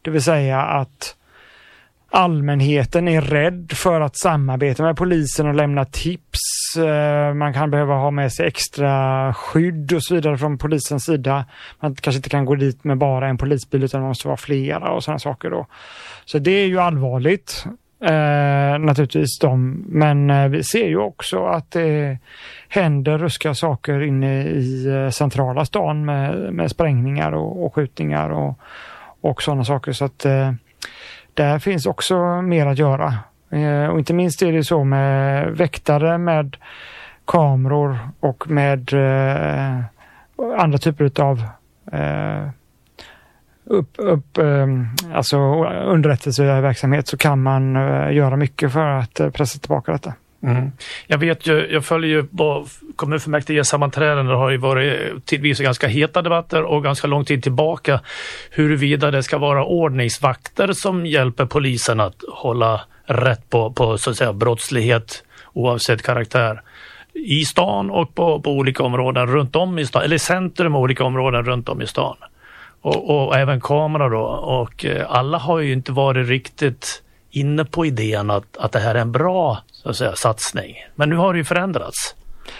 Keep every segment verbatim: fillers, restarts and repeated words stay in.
Det vill säga att allmänheten är rädd för att samarbeta med polisen och lämna tips. Man kan behöva ha med sig extra skydd och så vidare från polisens sida. Man kanske inte kan gå dit med bara en polisbil utan det måste vara flera och sådana saker då. Så det är ju allvarligt. Eh, naturligtvis de. Men eh, vi ser ju också att det händer ruska saker inne i eh, centrala stan med, med sprängningar och, och skjutningar och, och sådana saker. Så att eh, där finns också mer att göra. Eh, och inte minst är det så med väktare med kameror och med eh, andra typer av eh, upp, upp eh, alltså underrättelseverksamhet, så kan man eh, göra mycket för att eh, pressa tillbaka detta. Mm. Jag vet ju, jag följer ju på kommunfullmäktige sammanträden, det har ju varit tidvis ganska heta debatter och ganska lång tid tillbaka huruvida det ska vara ordningsvakter som hjälper polisen att hålla rätt på, på så att säga brottslighet oavsett karaktär i stan och på, på olika områden runt om i stan, eller centrum och olika områden runt om i stan. Och, och även kameror då, och alla har ju inte varit riktigt inne på idén att, att det här är en bra så att säga, satsning. Men nu har det ju förändrats.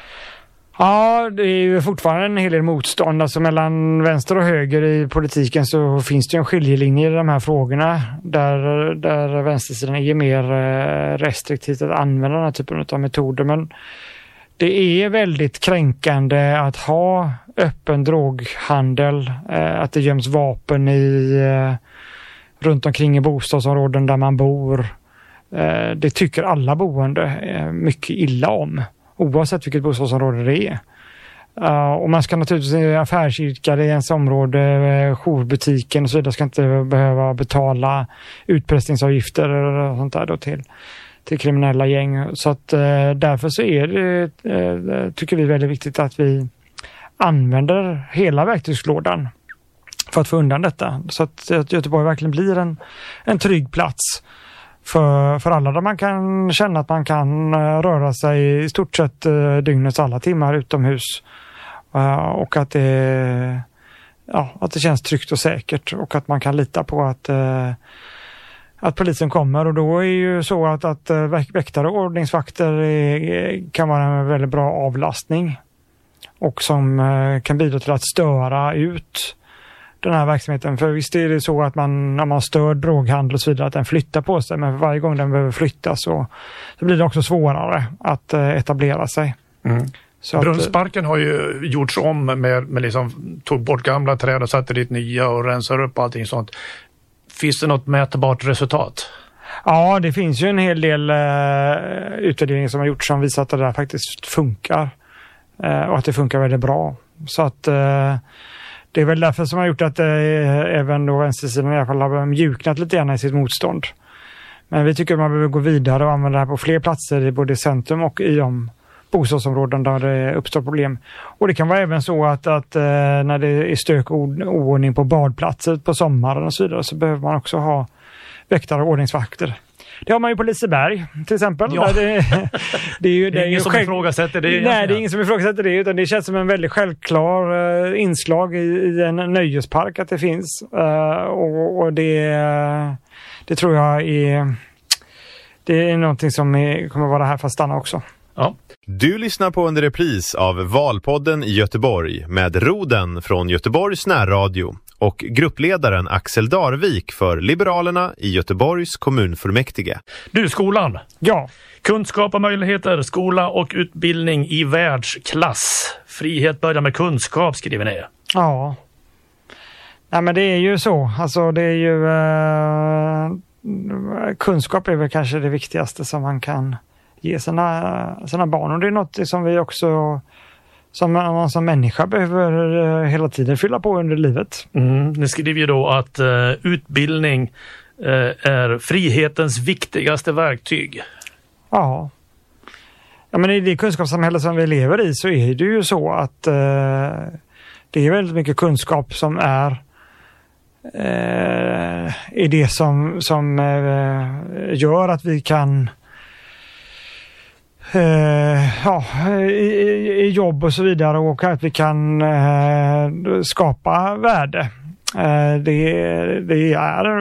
Ja, det är ju fortfarande en hel del motstånd. Alltså mellan vänster och höger i politiken så finns det ju en skiljelinje i de här frågorna. Där, där vänstersidan är mer restriktivt att använda den här typen av metoder. Men det är väldigt kränkande att ha öppen droghandel, att det göms vapen i runt omkring i bostadsområden där man bor. Det tycker alla boende mycket illa om, oavsett vilket bostadsområde det är. Och man ska naturligtvis, affärsidkare i ens område, jourbutiken och så vidare, ska inte behöva betala utpressningsavgifter och sånt där då till, till kriminella gäng. Så att därför så är det, tycker vi, väldigt viktigt att vi använder hela verktygslådan för att få undan detta. Så att Göteborg verkligen blir en, en trygg plats för, för alla, där man kan känna att man kan röra sig i stort sett dygnets alla timmar utomhus. Och att det, ja, att det känns tryggt och säkert, och att man kan lita på att, att polisen kommer. Och då är ju så att, att väktare och ordningsvakter är, kan vara en väldigt bra avlastning och som kan bidra till att störa ut den här verksamheten. För visst är det så att man, när man stör droghandel och så vidare, att den flyttar på sig, men för varje gång den behöver flyttas så, så blir det också svårare att eh, etablera sig. Mm. Brunnsparken har ju gjorts om med, med liksom, tog bort gamla träd och satte dit nya och rensar upp allting sånt. Finns det något mätbart resultat? Ja, det finns ju en hel del eh, utvärderingar som har gjorts som visar att det där faktiskt funkar. Eh, och att det funkar väldigt bra. Så att eh, det är väl därför som har gjort att eh, även då vänstersidan i alla fall har mjuknat lite grann i sitt motstånd. Men vi tycker att man behöver gå vidare och använda det här på fler platser i både centrum och i de bostadsområden där det uppstår problem. Och det kan vara även så att, att eh, när det är stök och oordning på badplatser på sommaren och så vidare, så behöver man också ha väktare och ordningsvakter. Det har man ju på Liseberg till exempel. Ja. Det, det är ju, det är ingen som ifrågasätter det. Nej, det är ingen som ifrågasätter det, utan det känns som en väldigt självklar uh, inslag i, i en nöjespark att det finns. Uh, och, och det, det tror jag är, det är någonting som är, kommer vara här för att stanna också. Ja. Du lyssnar på en repris av Valpodden i Göteborg med Roden från Göteborgs närradio och gruppledaren Axel Darvik för Liberalerna i Göteborgs kommunfullmäktige. Du, skolan. Ja. Kunskap och möjligheter, skola och utbildning i världsklass. Frihet börjar med kunskap, skriver ni. Ja. Nej, men det är ju så. Alltså det är ju uh, kunskap är väl kanske det viktigaste som man kan ge sina, sina barn, och det är något som vi också som man som människa behöver hela tiden fylla på under livet. Mm, ni skriver ju då att uh, utbildning uh, är frihetens viktigaste verktyg. Ja. Ja, men i det kunskapssamhälle som vi lever i så är det ju så att uh, det är väldigt mycket kunskap som är uh, är det som, som uh, gör att vi kan Uh, ja, i, i jobb och så vidare, och att vi kan uh, skapa värde. Uh, det, det är